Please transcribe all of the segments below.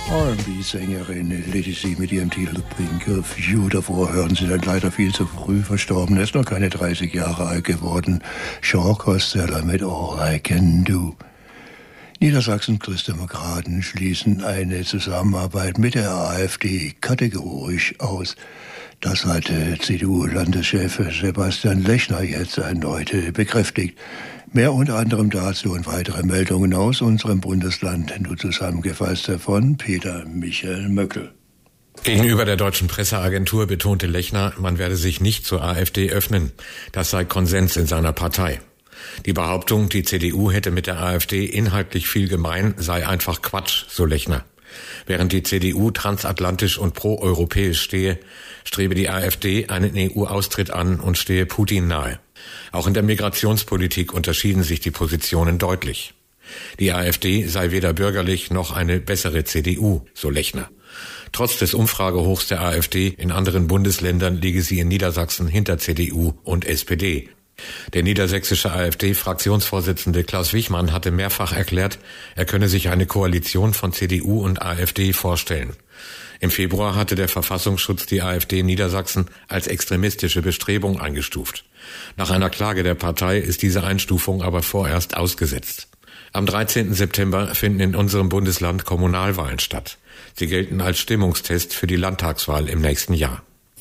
R&B-Sängerin Lady C mit ihrem Titel Pink of You. Davor hören Sie dann leider viel zu früh verstorben. Er ist noch keine 30 Jahre alt geworden. Sean Costello mit All I Can Do. Niedersachsens Christdemokraten schließen eine Zusammenarbeit mit der AfD kategorisch aus. Das hat CDU-Landeschef Sebastian Lechner jetzt erneut bekräftigt. Mehr unter anderem dazu und weitere Meldungen aus unserem Bundesland, nur zusammengefasst von Peter Michael Möckel. Gegenüber der deutschen Presseagentur betonte Lechner, man werde sich nicht zur AfD öffnen. Das sei Konsens in seiner Partei. Die Behauptung, die CDU hätte mit der AfD inhaltlich viel gemein, sei einfach Quatsch, so Lechner. Während die CDU transatlantisch und proeuropäisch stehe, strebe die AfD einen EU-Austritt an und stehe Putin nahe. Auch in der Migrationspolitik unterschieden sich die Positionen deutlich. Die AfD sei weder bürgerlich noch eine bessere CDU, so Lechner. Trotz des Umfragehochs der AfD in anderen Bundesländern liege sie in Niedersachsen hinter CDU und SPD. Der niedersächsische AfD-Fraktionsvorsitzende Klaus Wichmann hatte mehrfach erklärt, er könne sich eine Koalition von CDU und AfD vorstellen. Im Februar hatte der Verfassungsschutz die AfD in Niedersachsen als extremistische Bestrebung eingestuft. Nach einer Klage der Partei ist diese Einstufung aber vorerst ausgesetzt. Am 13. September finden in unserem Bundesland Kommunalwahlen statt. Sie gelten als Stimmungstest für die Landtagswahl im nächsten Jahr.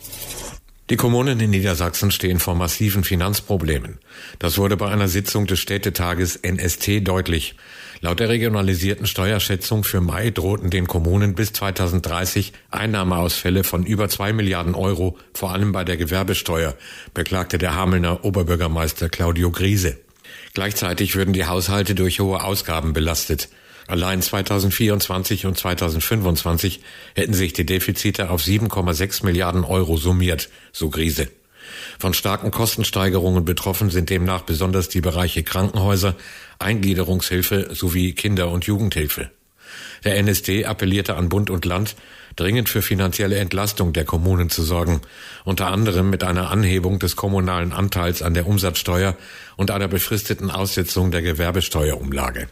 Die Kommunen in Niedersachsen stehen vor massiven Finanzproblemen. Das wurde bei einer Sitzung des Städtetages NST deutlich. Laut der regionalisierten Steuerschätzung für Mai drohten den Kommunen bis 2030 Einnahmeausfälle von über 2 Milliarden Euro, vor allem bei der Gewerbesteuer, beklagte der Hamelner Oberbürgermeister Claudio Griese. Gleichzeitig würden die Haushalte durch hohe Ausgaben belastet. Allein 2024 und 2025 hätten sich die Defizite auf 7,6 Milliarden Euro summiert, so Griese. Von starken Kostensteigerungen betroffen sind demnach besonders die Bereiche Krankenhäuser, Eingliederungshilfe sowie Kinder- und Jugendhilfe. Der NSD appellierte an Bund und Land, dringend für finanzielle Entlastung der Kommunen zu sorgen, unter anderem mit einer Anhebung des kommunalen Anteils an der Umsatzsteuer und einer befristeten Aussetzung der Gewerbesteuerumlage.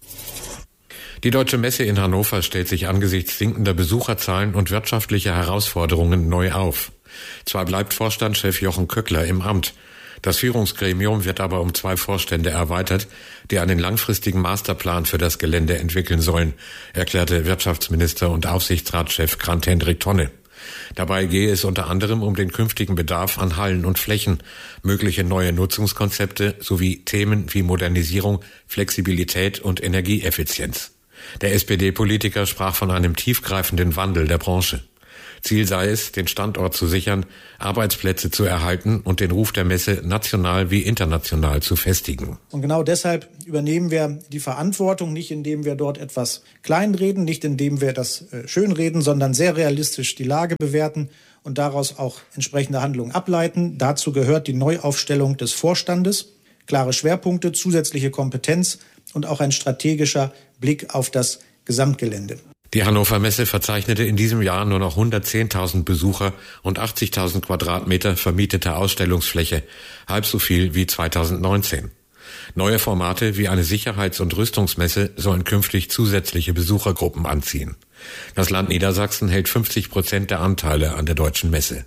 Die Deutsche Messe in Hannover stellt sich angesichts sinkender Besucherzahlen und wirtschaftlicher Herausforderungen neu auf. Zwar bleibt Vorstandschef Jochen Köckler im Amt. Das Führungsgremium wird aber um 2 Vorstände erweitert, die einen langfristigen Masterplan für das Gelände entwickeln sollen, erklärte Wirtschaftsminister und Aufsichtsratschef Grant-Hendrik Tonne. Dabei gehe es unter anderem um den künftigen Bedarf an Hallen und Flächen, mögliche neue Nutzungskonzepte sowie Themen wie Modernisierung, Flexibilität und Energieeffizienz. Der SPD-Politiker sprach von einem tiefgreifenden Wandel der Branche. Ziel sei es, den Standort zu sichern, Arbeitsplätze zu erhalten und den Ruf der Messe national wie international zu festigen. Und genau deshalb übernehmen wir die Verantwortung, nicht indem wir dort etwas kleinreden, nicht indem wir das schönreden, sondern sehr realistisch die Lage bewerten und daraus auch entsprechende Handlungen ableiten. Dazu gehört die Neuaufstellung des Vorstandes, klare Schwerpunkte, zusätzliche Kompetenz und auch ein strategischer Blick auf das Gesamtgelände. Die Hannover Messe verzeichnete in diesem Jahr nur noch 110.000 Besucher und 80.000 Quadratmeter vermietete Ausstellungsfläche, halb so viel wie 2019. Neue Formate wie eine Sicherheits- und Rüstungsmesse sollen künftig zusätzliche Besuchergruppen anziehen. Das Land Niedersachsen hält 50% der Anteile an der Deutschen Messe.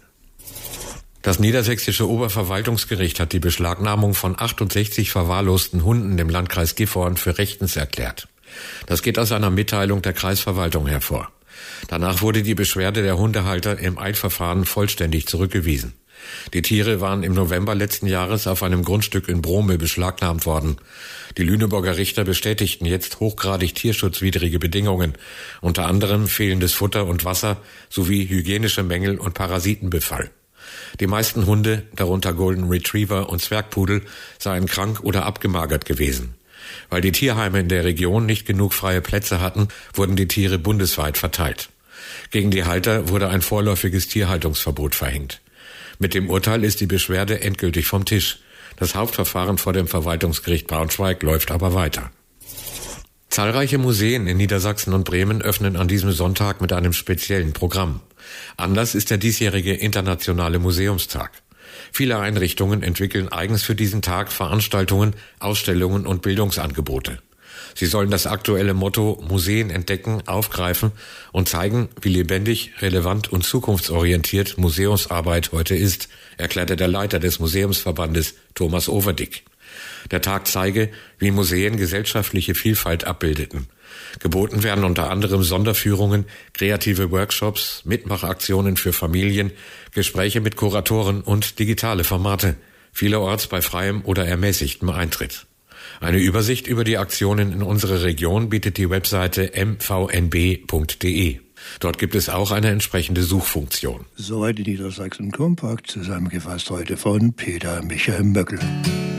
Das niedersächsische Oberverwaltungsgericht hat die Beschlagnahmung von 68 verwahrlosten Hunden im Landkreis Gifhorn für rechtens erklärt. Das geht aus einer Mitteilung der Kreisverwaltung hervor. Danach wurde die Beschwerde der Hundehalter im Eilverfahren vollständig zurückgewiesen. Die Tiere waren im November letzten Jahres auf einem Grundstück in Brome beschlagnahmt worden. Die Lüneburger Richter bestätigten jetzt hochgradig tierschutzwidrige Bedingungen, unter anderem fehlendes Futter und Wasser sowie hygienische Mängel und Parasitenbefall. Die meisten Hunde, darunter Golden Retriever und Zwergpudel, seien krank oder abgemagert gewesen. Weil die Tierheime in der Region nicht genug freie Plätze hatten, wurden die Tiere bundesweit verteilt. Gegen die Halter wurde ein vorläufiges Tierhaltungsverbot verhängt. Mit dem Urteil ist die Beschwerde endgültig vom Tisch. Das Hauptverfahren vor dem Verwaltungsgericht Braunschweig läuft aber weiter. Zahlreiche Museen in Niedersachsen und Bremen öffnen an diesem Sonntag mit einem speziellen Programm. Anlass ist der diesjährige Internationale Museumstag. Viele Einrichtungen entwickeln eigens für diesen Tag Veranstaltungen, Ausstellungen und Bildungsangebote. Sie sollen das aktuelle Motto Museen entdecken, aufgreifen und zeigen, wie lebendig, relevant und zukunftsorientiert Museumsarbeit heute ist, erklärte der Leiter des Museumsverbandes Thomas Overdick. Der Tag zeige, wie Museen gesellschaftliche Vielfalt abbildeten. Geboten werden unter anderem Sonderführungen, kreative Workshops, Mitmachaktionen für Familien, Gespräche mit Kuratoren und digitale Formate, vielerorts bei freiem oder ermäßigtem Eintritt. Eine Übersicht über die Aktionen in unserer Region bietet die Webseite mvnb.de. Dort gibt es auch eine entsprechende Suchfunktion. Soweit Niedersachsen kompakt, zusammengefasst heute von Peter Michael Möckel.